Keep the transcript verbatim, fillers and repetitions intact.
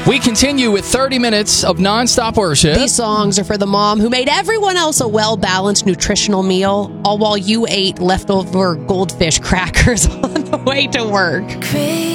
We continue with thirty minutes of nonstop worship. These songs are for the mom who made everyone else a well-balanced nutritional meal, all while you ate leftover goldfish crackers on the way to work.